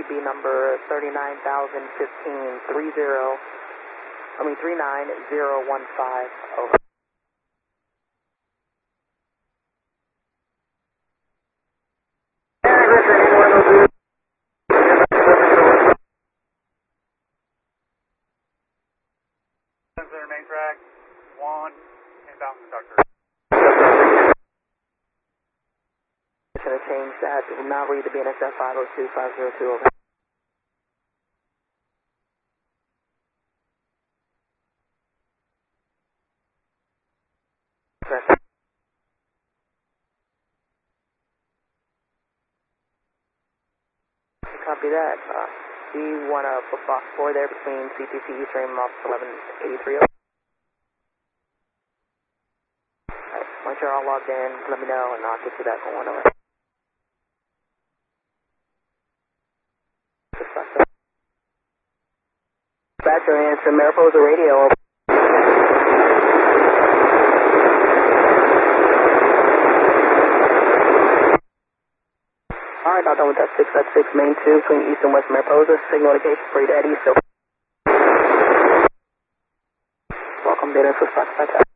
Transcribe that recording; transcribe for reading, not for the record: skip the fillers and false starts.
QB number 39,015, 39015, over. Main track, 1, inbound conductor. Going to change that. It will now read the BNSF 502-502, over. Copy that. We want to put box 4 there between CTC Eastern Office 1183. Once you're all logged in, let me know and I'll get you that going over. Dispatcher, answer Mariposa Radio, over. Alright, now done with that 6 main 2 between East and West Mariposa. Signal indication for you to head east. Welcome, data for Fox 5.